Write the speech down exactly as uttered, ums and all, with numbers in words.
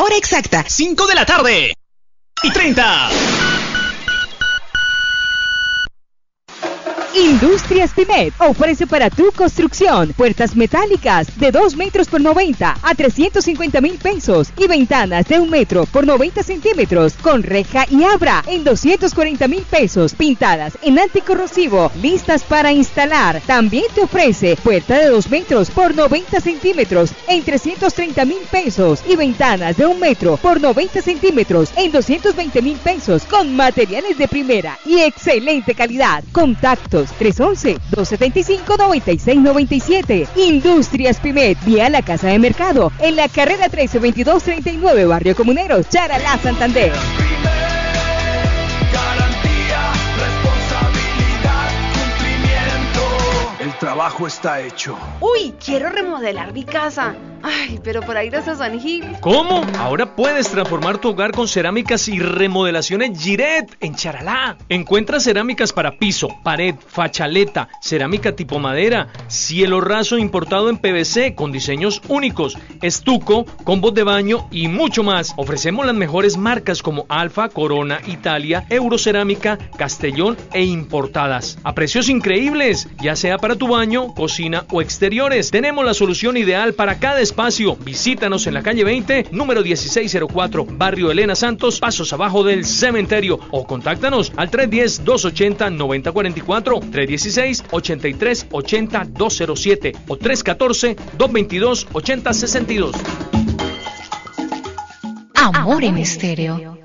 Hora exacta, cinco de la tarde y treinta. Industrias Pimet ofrece para tu construcción puertas metálicas de dos metros por noventa a trescientos cincuenta mil pesos y ventanas de un metro por noventa centímetros con reja y abra en doscientos cuarenta mil pesos, pintadas en anticorrosivo, listas para instalar. También te ofrece puerta de dos metros por noventa centímetros en trescientos treinta mil pesos y ventanas de un metro por noventa centímetros en doscientos veinte mil pesos con materiales de primera y excelente calidad. Contactos tres once, dos setenta y cinco, noventa y seis noventa y siete. Industrias Pimet, vía la Casa de Mercado, en la carrera trece, veintidós treinta y nueve, Barrio Comunero, Charalá, Santander. Garantía, responsabilidad, cumplimiento. El trabajo está hecho. Uy, quiero remodelar mi casa. Ay, pero para ir hasta San Gil. ¿Cómo? Ahora puedes transformar tu hogar con cerámicas y remodelaciones Giret en Charalá. Encuentra cerámicas para piso, pared, fachaleta, cerámica tipo madera, cielo raso importado en P V C con diseños únicos, estuco, combos de baño y mucho más. Ofrecemos las mejores marcas como Alfa, Corona, Italia, Eurocerámica, Castellón e importadas. A precios increíbles, ya sea para tu baño, cocina o exteriores. Tenemos la solución ideal para cada espacio. Visítanos en la calle veinte, número dieciséis cero cuatro, Barrio Elena Santos, pasos abajo del cementerio, o contáctanos al tres uno cero, dos ochenta, noventa cuarenta y cuatro, tres uno seis, ochenta y tres, ochenta, doscientos siete o tres uno cuatro, dos veintidós, ochenta sesenta y dos. Amor en Estéreo.